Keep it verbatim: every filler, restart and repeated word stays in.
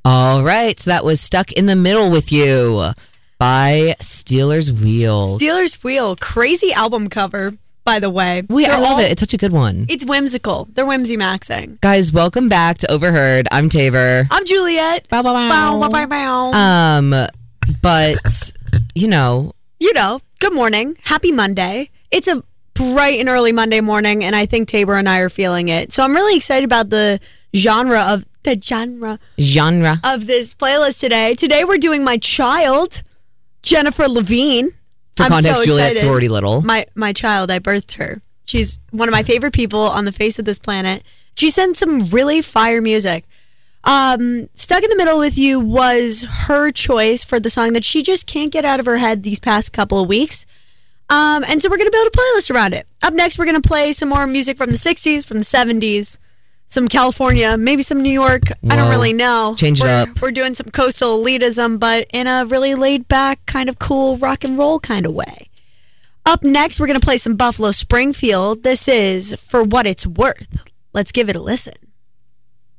All right, so that was Stuck in the Middle with You by Steelers Wheel. Steelers Wheel, crazy album cover, by the way. We, They're I love all, it. It's such a good one. It's whimsical. They're whimsy maxing. Guys, welcome back to Overheard. I'm Taver. I'm Juliet. Bow, bow, bow. Bow, bow, bow, bow. Um, but, you know. You know, good morning. Happy Monday. It's a bright and early Monday morning, and I think Tabor and I are feeling it. So I'm really excited about the genre of the genre genre of this playlist today. Today we're doing My Child, Jennifer Levine. For I'm context, so Juliet's excited. sorority little. My my child, I birthed her. She's one of my favorite people on the face of this planet. She sent some really fire music. Um, Stuck in the Middle with You was her choice for the song that she just can't get out of her head these past couple of weeks. Um, and so we're going to build a playlist around it. Up next, we're going to play some more music from the sixties, from the seventies, some California, maybe some New York. Whoa. I don't really know. Change it we're, up. We're doing some coastal elitism, but in a really laid back, kind of cool rock and roll kind of way. Up next, we're going to play some Buffalo Springfield. This is For What It's Worth. Let's give it a listen.